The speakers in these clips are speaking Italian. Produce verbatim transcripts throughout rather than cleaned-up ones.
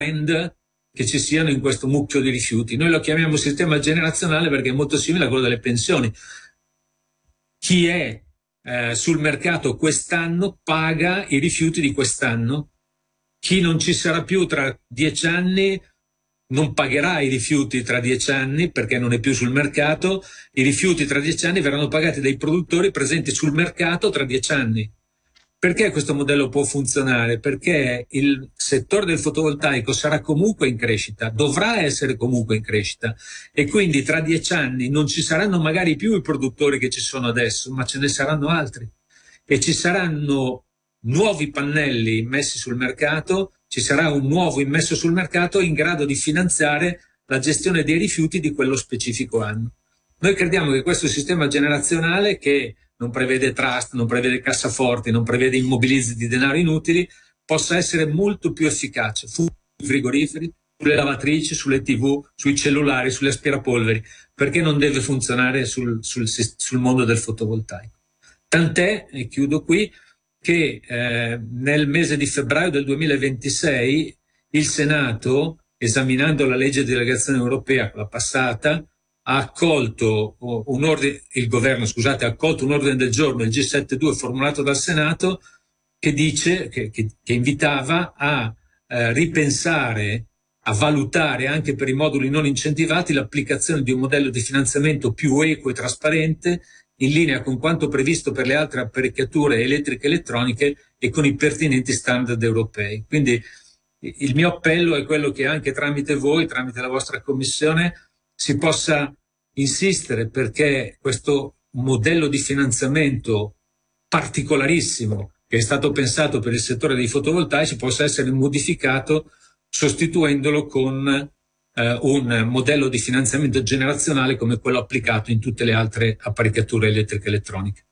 trend che ci siano in questo mucchio di rifiuti. Noi lo chiamiamo sistema generazionale perché è molto simile a quello delle pensioni. Chi è eh, sul mercato quest'anno paga i rifiuti di quest'anno. Chi non ci sarà più tra dieci anni non pagherà i rifiuti tra dieci anni perché non è più sul mercato. I rifiuti tra dieci anni verranno pagati dai produttori presenti sul mercato tra dieci anni. Perché questo modello può funzionare? Perché il settore del fotovoltaico sarà comunque in crescita, dovrà essere comunque in crescita, e quindi tra dieci anni non ci saranno magari più i produttori che ci sono adesso, ma ce ne saranno altri, e ci saranno nuovi pannelli messi sul mercato, ci sarà un nuovo immesso sul mercato in grado di finanziare la gestione dei rifiuti di quello specifico anno. Noi crediamo che questo sistema generazionale, che non prevede trust, non prevede cassaforti, non prevede immobilizzi di denaro inutili, possa essere molto più efficace sui frigoriferi, sulle lavatrici, sulle tivù, sui cellulari, sulle aspirapolveri, perché non deve funzionare sul, sul, sul mondo del fotovoltaico. Tant'è, e chiudo qui, che eh, nel mese di febbraio del duemilaventisei il Senato, esaminando la legge di delegazione europea, quella passata, ha accolto un ordine, il governo, scusate, ha accolto un ordine del giorno, il G sette due, formulato dal Senato, che dice, che, che, che invitava a eh, ripensare, a valutare anche per i moduli non incentivati l'applicazione di un modello di finanziamento più equo e trasparente, in linea con quanto previsto per le altre apparecchiature elettriche e elettroniche e con i pertinenti standard europei. Quindi il mio appello è quello che anche tramite voi, tramite la vostra commissione, si possa insistere perché questo modello di finanziamento particolarissimo che è stato pensato per il settore dei fotovoltaici possa essere modificato sostituendolo con eh, un modello di finanziamento generazionale come quello applicato in tutte le altre apparecchiature elettriche e elettroniche.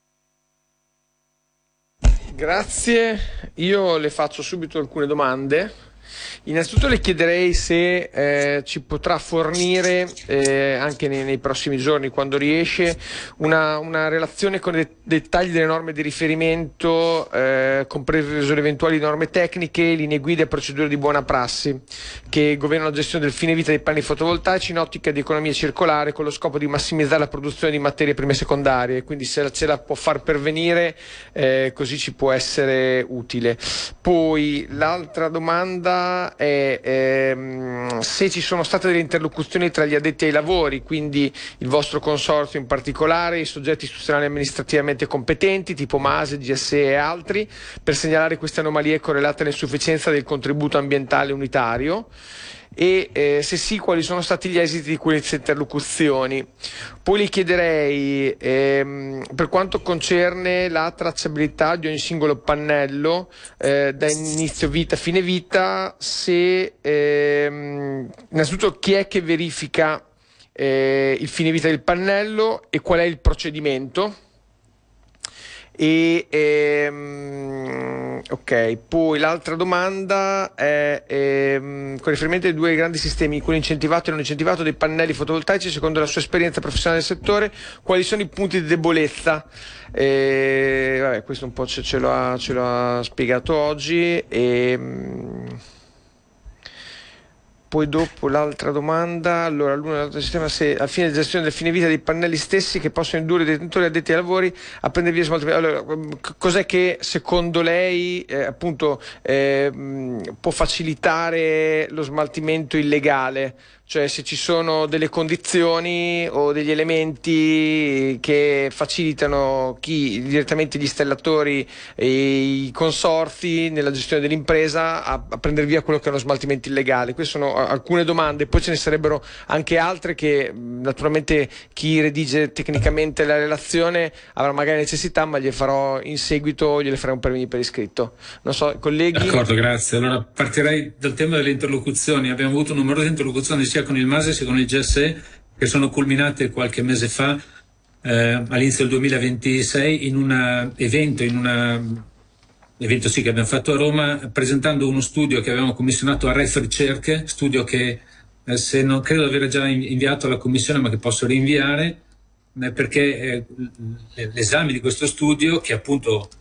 Grazie, io le faccio subito alcune domande. Innanzitutto le chiederei se eh, ci potrà fornire eh, anche nei, nei prossimi giorni, quando riesce, una, una relazione con i dettagli delle norme di riferimento, eh, compreso le eventuali norme tecniche, linee guida e procedure di buona prassi che governano la gestione del fine vita dei pannelli fotovoltaici in ottica di economia circolare, con lo scopo di massimizzare la produzione di materie prime secondarie. Quindi se ce la può far pervenire, eh, così ci può essere utile. Poi l'altra domanda è ehm, se ci sono state delle interlocuzioni tra gli addetti ai lavori, quindi il vostro consorzio in particolare, i soggetti istituzionali amministrativamente competenti tipo MASE, G S E e altri, per segnalare queste anomalie correlate all'insufficienza del contributo ambientale unitario, e eh, se sì, quali sono stati gli esiti di queste interlocuzioni. Poi gli chiederei ehm, per quanto concerne la tracciabilità di ogni singolo pannello eh, da inizio vita a fine vita, se ehm, innanzitutto chi è che verifica eh, il fine vita del pannello e qual è il procedimento. E ehm, ok, poi l'altra domanda è ehm, con riferimento ai due grandi sistemi, quello incentivato e non incentivato, dei pannelli fotovoltaici, secondo la sua esperienza professionale del settore, quali sono i punti di debolezza? E, vabbè, questo un po' ce, ce, lo ha, ce lo ha spiegato oggi. E, poi dopo l'altra domanda, allora l'uno dell'altro sistema, se al fine di gestione del fine vita dei pannelli stessi che possono indurre i detentori addetti ai lavori a prendere via smaltimento. Allora, cos'è che secondo lei eh, appunto eh, può facilitare lo smaltimento illegale? Cioè se ci sono delle condizioni o degli elementi che facilitano chi direttamente gli installatori e i consorzi nella gestione dell'impresa a, a prendere via quello che è uno smaltimento illegale. Queste sono alcune domande, poi ce ne sarebbero anche altre che naturalmente chi redige tecnicamente la relazione avrà magari necessità, ma gliele farò in seguito, gliele faremo pervenire per iscritto. Non so, colleghi. D'accordo, grazie. Allora partirei dal tema delle interlocuzioni. Abbiamo avuto numerose interlocuzioni sia con il MASE sia con il G S E, che sono culminate qualche mese fa, eh, all'inizio del duemilaventisei, in un evento, in una evento sì che abbiamo fatto a Roma, presentando uno studio che avevamo commissionato a Ref Ricerche, studio che eh, se non credo di aver già inviato alla commissione, ma che posso rinviare, eh, perché eh, l'esame di questo studio, che appunto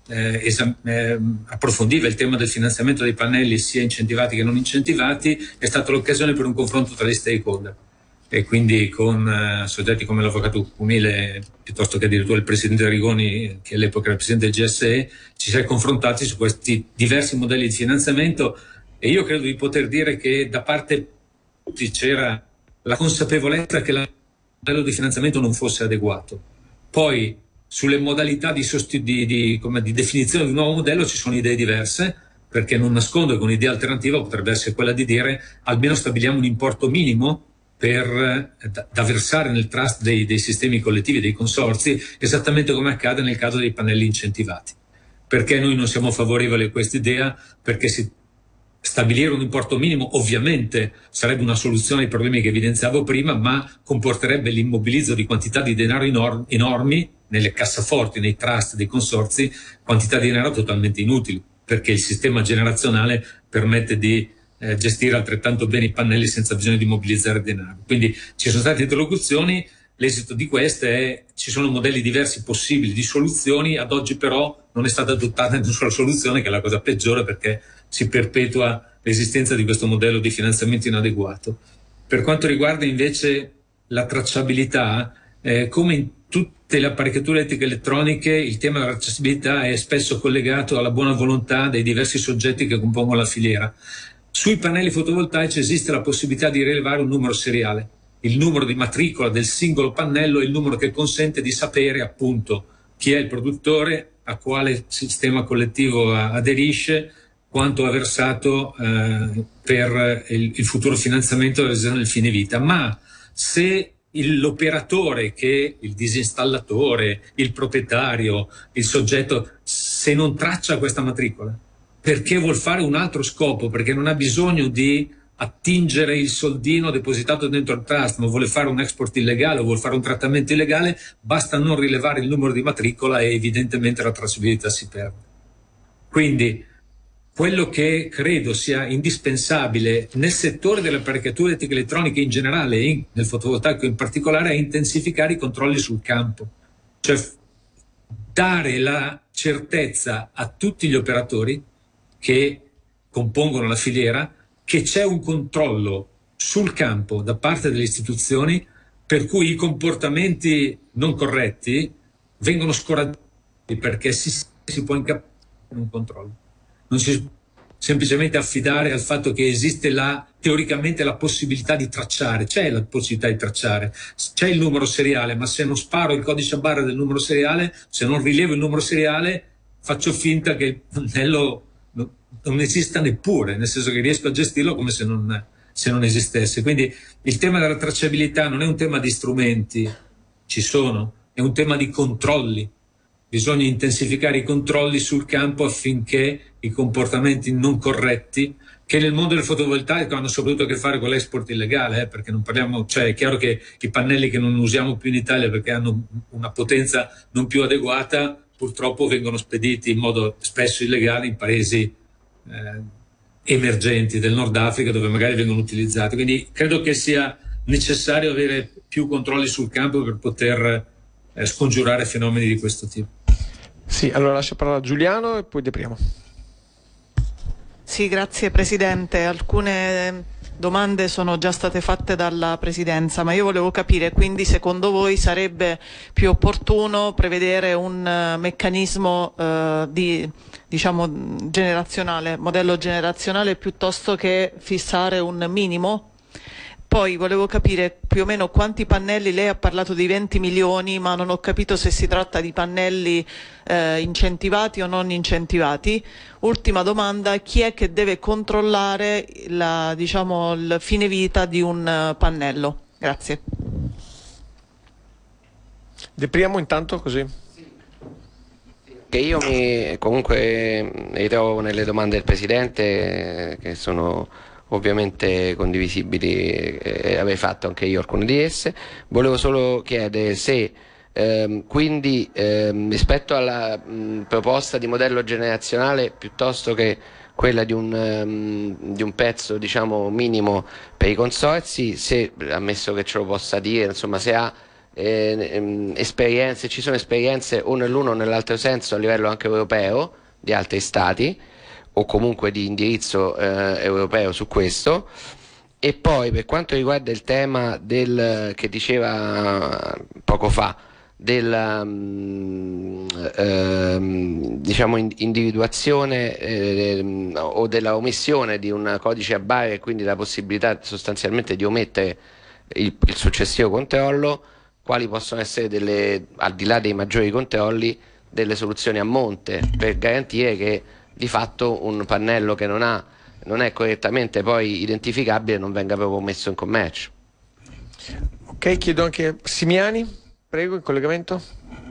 eh, esam- eh, approfondiva il tema del finanziamento dei pannelli sia incentivati che non incentivati, è stata l'occasione per un confronto tra gli stakeholder, e quindi con eh, soggetti come l'avvocato Umile, piuttosto che addirittura il presidente Arrigoni, che all'epoca era il presidente del G S E, ci si è confrontati su questi diversi modelli di finanziamento, e io credo di poter dire che da parte di tutti c'era la consapevolezza che il modello di finanziamento non fosse adeguato. Poi sulle modalità di, sosti- di, di, come, di definizione di un nuovo modello ci sono idee diverse, perché non nascondo che un'idea alternativa potrebbe essere quella di dire almeno stabiliamo un importo minimo per, da, da versare nel trust dei, dei sistemi collettivi, dei consorzi, esattamente come accade nel caso dei pannelli incentivati. Perché noi non siamo favorevoli a questa idea? Perché si, stabilire un importo minimo ovviamente sarebbe una soluzione ai problemi che evidenziavo prima, ma comporterebbe l'immobilizzo di quantità di denaro enorm- enormi nelle cassaforti, nei trust dei consorzi, quantità di denaro totalmente inutili, perché il sistema generazionale permette di Eh, gestire altrettanto bene i pannelli senza bisogno di mobilizzare denaro. Quindi ci sono state interlocuzioni, l'esito di queste è ci sono modelli diversi possibili di soluzioni, ad oggi però non è stata adottata nessuna soluzione, che è la cosa peggiore, perché si perpetua l'esistenza di questo modello di finanziamento inadeguato. Per quanto riguarda invece la tracciabilità, eh, come in tutte le apparecchiature elettriche elettroniche, il tema della tracciabilità è spesso collegato alla buona volontà dei diversi soggetti che compongono la filiera. Sui pannelli fotovoltaici esiste la possibilità di rilevare un numero seriale, il numero di matricola del singolo pannello è il numero che consente di sapere appunto chi è il produttore, a quale sistema collettivo aderisce, quanto ha versato eh, per il, il futuro finanziamento del fine vita. Ma se il, l'operatore, che il disinstallatore, il proprietario, il soggetto, se non traccia questa matricola, perché vuol fare un altro scopo, perché non ha bisogno di attingere il soldino depositato dentro il trust, ma vuole fare un export illegale o vuole fare un trattamento illegale, basta non rilevare il numero di matricola e evidentemente la tracciabilità si perde. Quindi quello che credo sia indispensabile nel settore delle apparecchiature elettriche elettroniche in generale e nel fotovoltaico in particolare è intensificare i controlli sul campo, cioè dare la certezza a tutti gli operatori che compongono la filiera che c'è un controllo sul campo da parte delle istituzioni, per cui i comportamenti non corretti vengono scoraggiati, perché si, si può incappare in un controllo. Non si può semplicemente affidare al fatto che esiste la, teoricamente la possibilità di tracciare. C'è la possibilità di tracciare, c'è il numero seriale, ma se non sparo il codice a barra del numero seriale, se non rilevo il numero seriale, faccio finta che il pannello non esista neppure, nel senso che riesco a gestirlo come se non, se non esistesse. Quindi il tema della tracciabilità non è un tema di strumenti, ci sono, è un tema di controlli. Bisogna intensificare i controlli sul campo affinché i comportamenti non corretti, che nel mondo del fotovoltaico hanno soprattutto a che fare con l'export illegale, eh, perché non parliamo, cioè è chiaro che i pannelli che non usiamo più in Italia perché hanno una potenza non più adeguata, purtroppo vengono spediti in modo spesso illegale in paesi eh, emergenti del Nord Africa, dove magari vengono utilizzati. Quindi credo che sia necessario avere più controlli sul campo per poter eh, scongiurare fenomeni di questo tipo. Sì, allora lascio parlare a Giuliano e poi depriamo. Sì, grazie Presidente. Alcune domande sono già state fatte dalla Presidenza, ma io volevo capire, quindi secondo voi sarebbe più opportuno prevedere un uh, meccanismo uh, di, diciamo, generazionale, modello generazionale, piuttosto che fissare un minimo? Poi volevo capire più o meno quanti pannelli, lei ha parlato di venti milioni, ma non ho capito se si tratta di pannelli eh, incentivati o non incentivati. Ultima domanda, chi è che deve controllare la, diciamo, il fine vita di un uh, pannello? Grazie. Depriamo intanto così. Che io mi comunque mi ritrovo nelle domande del Presidente, eh, che sono ovviamente condivisibili, e avrei fatto anche io alcune di esse. Volevo solo chiedere se ehm, quindi ehm, rispetto alla mh, proposta di modello generazionale, piuttosto che quella di un, um, di un pezzo, diciamo, minimo per i consorzi, se, ammesso che ce lo possa dire, insomma, se ha eh, ehm, esperienze, ci sono esperienze o nell'uno o nell'altro senso a livello anche europeo di altri stati o comunque di indirizzo eh, europeo su questo. E poi per quanto riguarda il tema del che diceva poco fa della um, ehm, diciamo individuazione eh, o della omissione di un codice a barre e quindi la possibilità sostanzialmente di omettere il, il successivo controllo, quali possono essere delle, al di là dei maggiori controlli, delle soluzioni a monte per garantire che di fatto un pannello che non ha non è correttamente poi identificabile non venga proprio messo in commercio. Ok, chiedo anche Simiani, prego, in collegamento.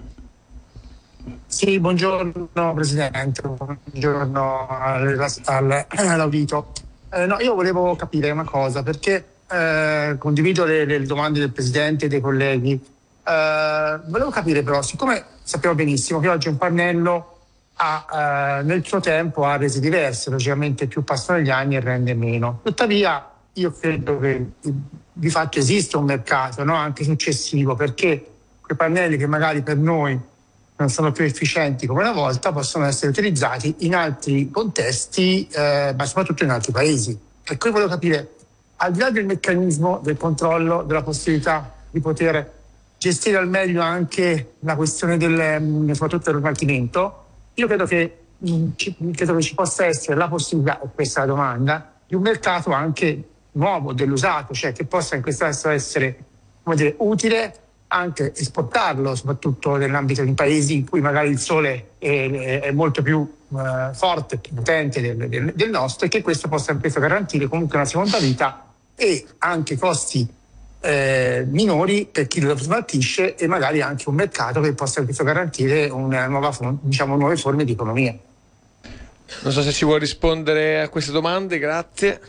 Sì, buongiorno Presidente, buongiorno all'audito. Eh, no, io volevo capire una cosa, perché eh, condivido le, le domande del Presidente e dei colleghi. Eh, volevo capire però, siccome sappiamo benissimo che oggi un pannello ha, eh, nel suo tempo ha resi diverse, logicamente più passano gli anni e rende meno. Tuttavia io credo che di fatto esiste un mercato, no? Anche successivo, perché quei pannelli che magari per noi non sono più efficienti come una volta possono essere utilizzati in altri contesti, eh, ma soprattutto in altri paesi. E qui volevo capire, al di là del meccanismo del controllo, della possibilità di poter gestire al meglio anche la questione del, soprattutto del smaltimento, io credo che, credo che ci possa essere la possibilità, e questa è la domanda, di un mercato anche nuovo dell'usato, cioè che possa in questo caso essere, come dire, utile anche esportarlo, soprattutto nell'ambito di paesi in cui magari il sole è, è molto più eh, forte, più potente del, del, del nostro, e che questo possa questo garantire comunque una seconda vita e anche costi Eh, minori per chi lo smaltisce e magari anche un mercato che possa questo garantire una nuova, diciamo, nuove forme di economia. Non so se si vuole rispondere a queste domande, grazie.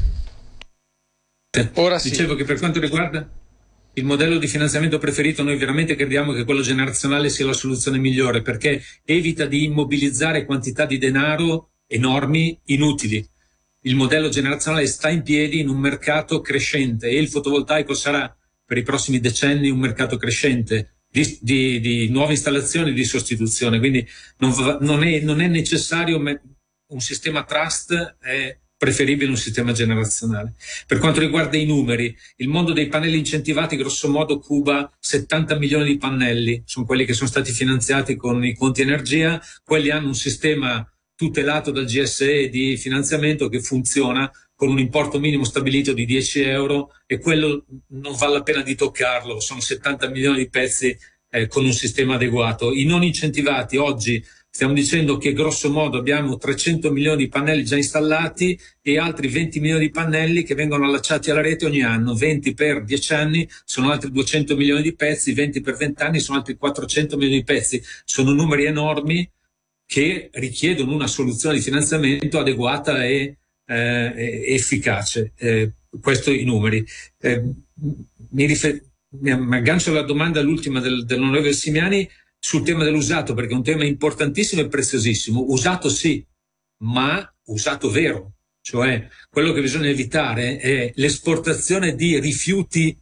Ora sì. Dicevo che per quanto riguarda il modello di finanziamento preferito, noi veramente crediamo che quello generazionale sia la soluzione migliore, perché evita di immobilizzare quantità di denaro enormi, inutili. Il modello generazionale sta in piedi in un mercato crescente e il fotovoltaico sarà per i prossimi decenni un mercato crescente di, di, di nuove installazioni di sostituzione, quindi non, va, non, è, non è necessario un sistema trust, è preferibile un sistema generazionale. Per quanto riguarda i numeri, il mondo dei pannelli incentivati grosso modo cuba settanta milioni di pannelli, sono quelli che sono stati finanziati con i conti energia, quelli hanno un sistema tutelato dal G S E di finanziamento che funziona con un importo minimo stabilito di dieci euro e quello non vale la pena di toccarlo, sono settanta milioni di pezzi eh, con un sistema adeguato. I non incentivati oggi stiamo dicendo che grosso modo abbiamo trecento milioni di pannelli già installati e altri venti milioni di pannelli che vengono allacciati alla rete ogni anno, venti per dieci anni sono altri duecento milioni di pezzi, venti per venti anni sono altri quattrocento milioni di pezzi, sono numeri enormi che richiedono una soluzione di finanziamento adeguata e eh, efficace. Eh, questo i numeri. Eh, mi, rifer- mi aggancio alla domanda l'ultima del, dell'onorevole Simiani sul tema dell'usato, perché è un tema importantissimo e preziosissimo. Usato sì, ma usato vero. Cioè, quello che bisogna evitare è l'esportazione di rifiuti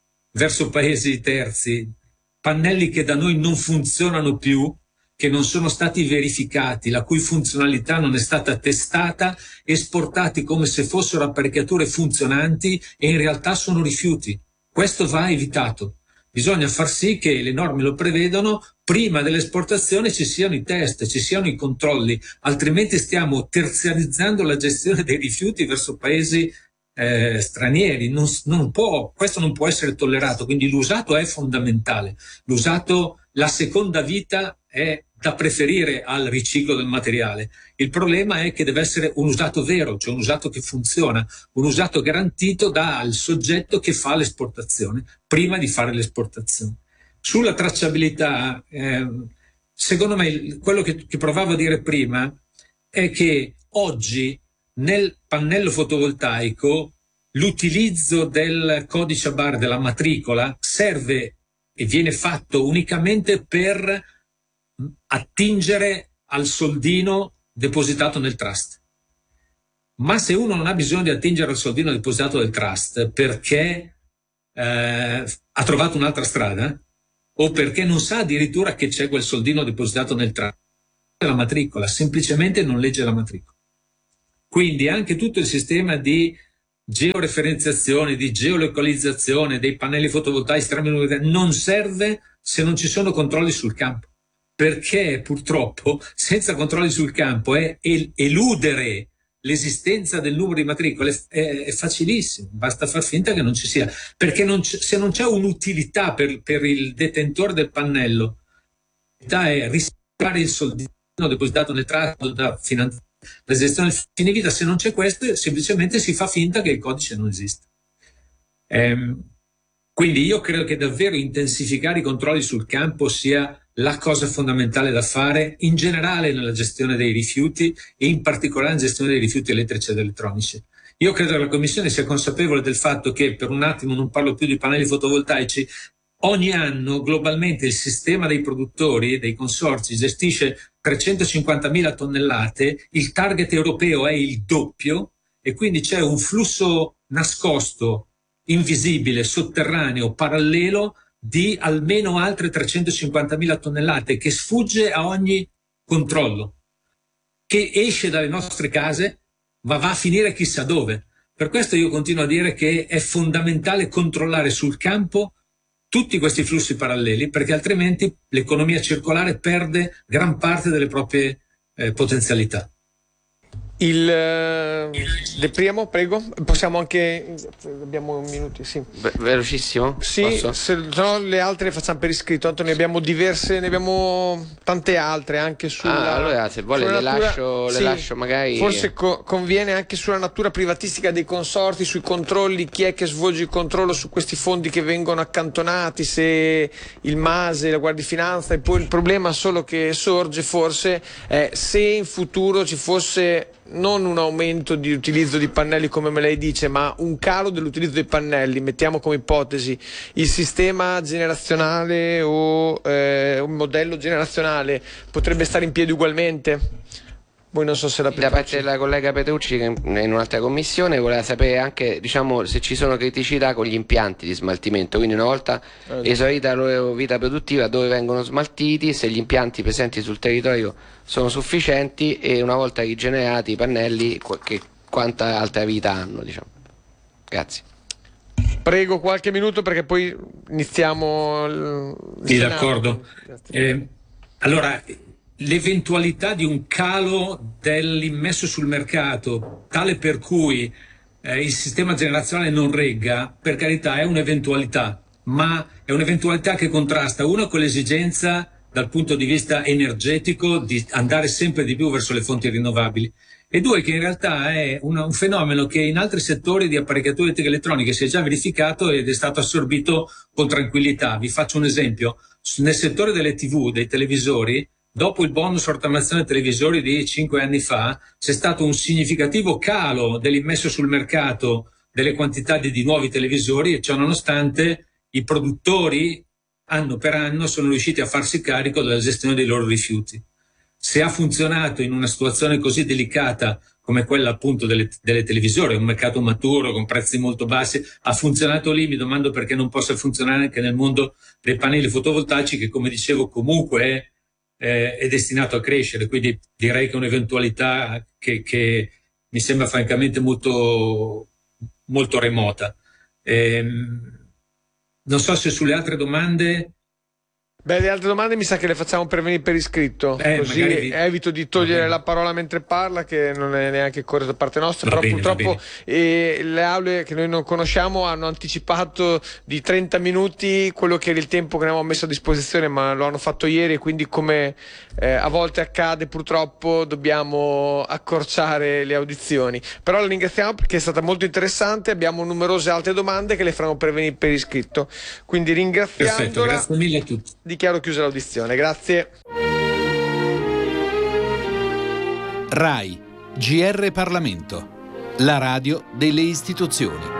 verso paesi terzi, pannelli che da noi non funzionano più, che non sono stati verificati, la cui funzionalità non è stata testata, esportati come se fossero apparecchiature funzionanti e in realtà sono rifiuti. Questo va evitato. Bisogna far sì che le norme lo prevedono, prima dell'esportazione ci siano i test, ci siano i controlli, altrimenti stiamo terziarizzando la gestione dei rifiuti verso paesi eh, stranieri. Non, non può, questo non può essere tollerato, quindi l'usato è fondamentale. L'usato, la seconda vita è da preferire al riciclo del materiale. Il problema è che deve essere un usato vero, cioè un usato che funziona, un usato garantito dal soggetto che fa l'esportazione, prima di fare l'esportazione. Sulla tracciabilità, eh, secondo me quello che, che provavo a dire prima è che oggi nel pannello fotovoltaico l'utilizzo del codice a barre della matricola serve e viene fatto unicamente per attingere al soldino depositato nel trust. Ma se uno non ha bisogno di attingere al soldino depositato nel trust perché eh, ha trovato un'altra strada, o perché non sa addirittura che c'è quel soldino depositato nel tratto, la matricola, semplicemente non legge la matricola. Quindi anche tutto il sistema di georeferenziazione, di geolocalizzazione dei pannelli fotovoltaici non serve se non ci sono controlli sul campo, perché purtroppo senza controlli sul campo è eludere l'esistenza del numero di matricole è, è facilissimo, basta far finta che non ci sia, perché non se non c'è un'utilità per, per il detentore del pannello, l'utilità è risparmiare il soldino depositato nel tratto da finanziare la gestione del fine vita. Se non c'è questo, semplicemente si fa finta che il codice non esista. Ehm, quindi io credo che davvero intensificare i controlli sul campo sia la cosa fondamentale da fare in generale nella gestione dei rifiuti e in particolare nella gestione dei rifiuti elettrici ed elettronici. Io credo che la Commissione sia consapevole del fatto che, per un attimo non parlo più di pannelli fotovoltaici, ogni anno globalmente il sistema dei produttori e dei consorzi gestisce trecentocinquantamila tonnellate, il target europeo è il doppio e quindi c'è un flusso nascosto, invisibile, sotterraneo, parallelo di almeno altre trecentocinquantamila tonnellate che sfugge a ogni controllo, che esce dalle nostre case ma va a finire chissà dove. Per questo io continuo a dire che è fondamentale controllare sul campo tutti questi flussi paralleli, perché altrimenti l'economia circolare perde gran parte delle proprie eh, potenzialità. Il eh, De Priamo, prego. Possiamo anche, abbiamo minuti, sì. Ve- velocissimo? Sì, Posso? se no le altre le facciamo per iscritto, tanto ne abbiamo diverse, ne abbiamo tante altre anche sulla. Ah, allora se vuole le natura, lascio, sì, le lascio magari. Forse co- conviene anche sulla natura privatistica dei consorti, sui controlli, chi è che svolge il controllo su questi fondi che vengono accantonati, se il MASE, la Guardia di Finanza, e poi il problema solo che sorge forse è se in futuro ci fosse non un aumento di utilizzo di pannelli come me lei dice, ma un calo dell'utilizzo dei pannelli, mettiamo come ipotesi il sistema generazionale o eh, un modello generazionale potrebbe stare in piedi ugualmente? Voi non so se la Da parte della collega Petrucci, che in un'altra commissione voleva sapere anche, diciamo, se ci sono criticità con gli impianti di smaltimento, quindi una volta eh. esaurita la loro vita produttiva dove vengono smaltiti, se gli impianti presenti sul territorio sono sufficienti e una volta rigenerati i pannelli che, quanta altra vita hanno, diciamo. Grazie. Prego qualche minuto perché poi iniziamo il sì, d'accordo. Eh, allora l'eventualità di un calo dell'immesso sul mercato tale per cui eh, il sistema generazionale non regga, per carità è un'eventualità, ma è un'eventualità che contrasta uno con l'esigenza dal punto di vista energetico di andare sempre di più verso le fonti rinnovabili e due che in realtà è una, un fenomeno che in altri settori di apparecchiature elettroniche si è già verificato ed è stato assorbito con tranquillità. Vi faccio un esempio: nel settore delle tivù, dei televisori, dopo il bonus rottamazione televisori di cinque anni fa, c'è stato un significativo calo dell'immesso sul mercato delle quantità di, di nuovi televisori e ciò nonostante i produttori anno per anno sono riusciti a farsi carico della gestione dei loro rifiuti. Se ha funzionato in una situazione così delicata come quella appunto delle, delle televisori, un mercato maturo con prezzi molto bassi, ha funzionato lì, mi domando perché non possa funzionare anche nel mondo dei pannelli fotovoltaici che, come dicevo, comunque è Eh, è destinato a crescere, quindi direi che è un'eventualità che, che mi sembra francamente molto, molto remota. Ehm, non so se sulle altre domande. Beh, le altre domande mi sa che le facciamo per venire per iscritto, eh, così vi... evito di togliere la parola mentre parla, che non è neanche corretto da parte nostra, va però bene, purtroppo eh, le aule che noi non conosciamo hanno anticipato di trenta minuti quello che era il tempo che ne avevamo messo a disposizione, ma lo hanno fatto ieri e quindi, come eh, a volte accade purtroppo, dobbiamo accorciare le audizioni. Però la ringraziamo perché è stata molto interessante, abbiamo numerose altre domande che le faremo per venire per iscritto, quindi ringraziandola. Perfetto, grazie mille a tutti. Dichiaro chiusa l'audizione, grazie. RAI, G R Parlamento, la radio delle istituzioni.